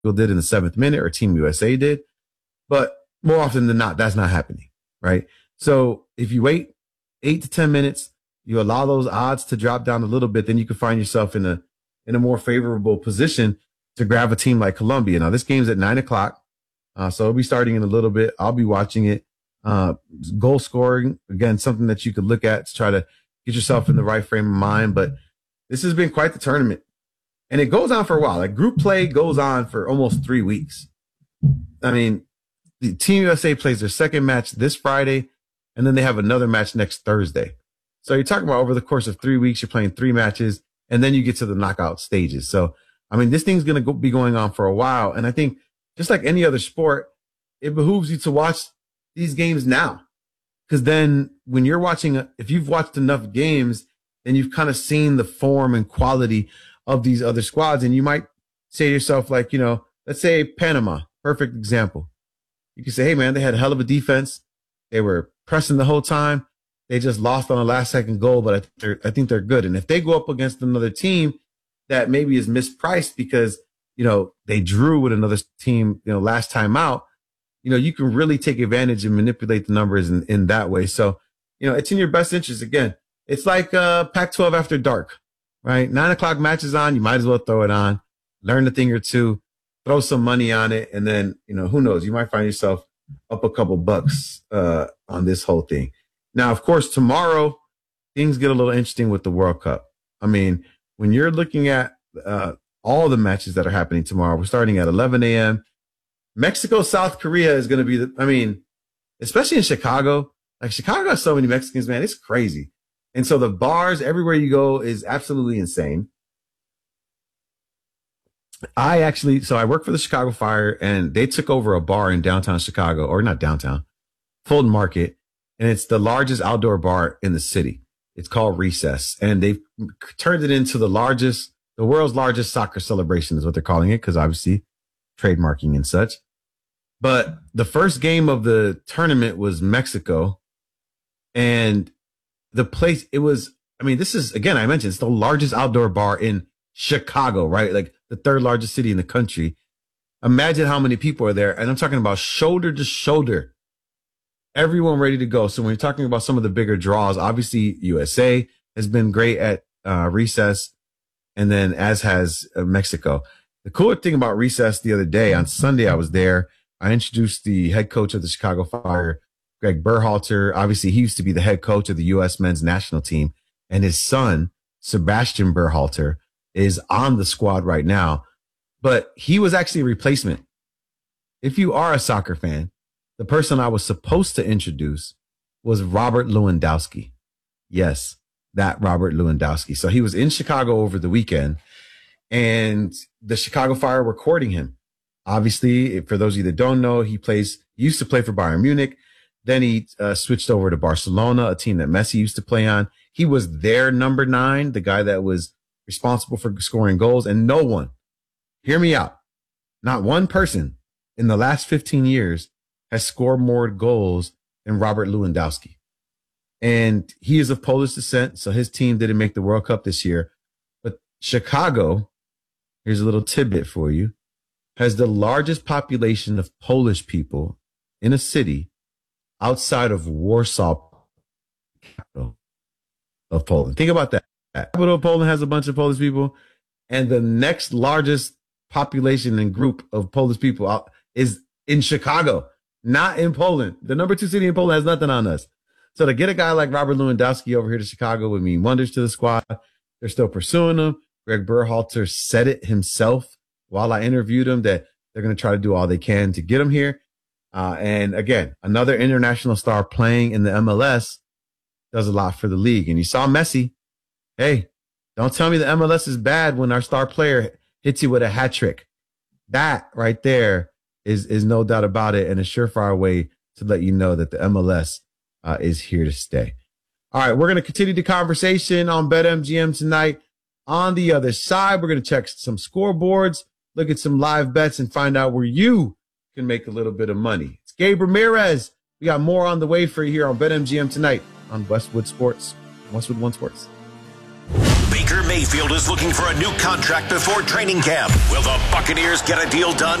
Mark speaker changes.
Speaker 1: did in the 7th minute or Team USA did. But more often than not, that's not happening, right? So if you wait 8 to 10 minutes, you allow those odds to drop down a little bit, then you can find yourself in a more favorable position to grab a team like Colombia. Now, this game's at 9:00. So it'll be starting in a little bit. I'll be watching it. Goal scoring, again, something that you could look at to try to get yourself in the right frame of mind. But this has been quite the tournament. And it goes on for a while. Like, group play goes on for almost 3 weeks. I mean, the Team USA plays their second match this Friday, and then they have another match next Thursday. So you're talking about over the course of 3 weeks, you're playing 3 matches, and then you get to the knockout stages. So, I mean, this thing's going to be going on for a while. And I think just like any other sport, it behooves you to watch these games now. Because then when you're watching, if you've watched enough games, then you've kind of seen the form and quality of these other squads. And you might say to yourself, like, let's say Panama, perfect example. You can say, hey, man, they had a hell of a defense. They were pressing the whole time. They just lost on a last-second goal, but I think they're good. And if they go up against another team that maybe is mispriced because, they drew with another team, last time out, you can really take advantage and manipulate the numbers in that way. So, it's in your best interest. Again, it's like Pac-12 after dark, right? 9:00 matches on, you might as well throw it on, learn a thing or two, throw some money on it, and then, who knows, you might find yourself up a couple bucks on this whole thing. Now, of course, tomorrow, things get a little interesting with the World Cup. I mean, when you're looking at all the matches that are happening tomorrow, we're starting at 11 a.m. Mexico, South Korea is going to be especially in Chicago. Like, Chicago has so many Mexicans, man. It's crazy. And so the bars everywhere you go is absolutely insane. I work for the Chicago Fire, and they took over a bar in downtown Chicago, or not downtown, Fulton Market. And it's the largest outdoor bar in the city. It's called Recess. And they've turned it into the world's largest soccer celebration is what they're calling it, because obviously trademarking and such. But the first game of the tournament was Mexico. And the place, this is, again, I mentioned, it's the largest outdoor bar in Chicago, right? Like the 3rd largest city in the country. Imagine how many people are there. And I'm talking about shoulder to shoulder. Everyone ready to go. So when you're talking about some of the bigger draws, obviously USA has been great at Recess, and then as has Mexico. The cool thing about Recess the other day, on Sunday, I was there. I introduced the head coach of the Chicago Fire, Greg Berhalter. Obviously, he used to be the head coach of the U.S. men's national team, and his son, Sebastian Berhalter, is on the squad right now. But he was actually a replacement. If you are a soccer fan, the person I was supposed to introduce was Robert Lewandowski. Yes, that Robert Lewandowski. So he was in Chicago over the weekend, and the Chicago Fire were courting him. Obviously, for those of you that don't know, he used to play for Bayern Munich. Then he switched over to Barcelona, a team that Messi used to play on. He was their number 9, the guy that was responsible for scoring goals. And no one, hear me out, not one person in the last 15 years has scored more goals than Robert Lewandowski. And he is of Polish descent, so his team didn't make the World Cup this year. But Chicago, here's a little tidbit for you, has the largest population of Polish people in a city outside of Warsaw, capital of Poland. Think about that. The capital of Poland has a bunch of Polish people, and the next largest population and group of Polish people is in Chicago. Not in Poland. The number 2 city in Poland has nothing on us. So to get a guy like Robert Lewandowski over here to Chicago would mean wonders to the squad. They're still pursuing him. Greg Berhalter said it himself while I interviewed him that they're going to try to do all they can to get him here. And again, another international star playing in the MLS does a lot for the league. And you saw Messi. Hey, don't tell me the MLS is bad when our star player hits you with a hat trick. That right there is no doubt about it, and a surefire way to let you know that the MLS is here to stay. All right, we're going to continue the conversation on BetMGM tonight. On the other side, we're going to check some scoreboards, look at some live bets, and find out where you can make a little bit of money. It's Gabe Ramirez. We got more on the way for you here on BetMGM tonight on Westwood One Sports.
Speaker 2: Baker Mayfield is looking for a new contract before training camp. Will the Buccaneers get a deal done?